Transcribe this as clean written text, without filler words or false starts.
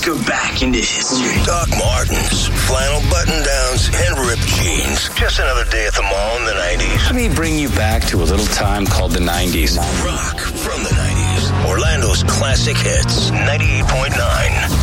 go back into history. Doc Martens, flannel button-downs, and ripped jeans. Just another day at the mall in the 90s. Let me bring you back to a little time called the 90s. Rock from the 90s. Orlando's classic hits, 98.9.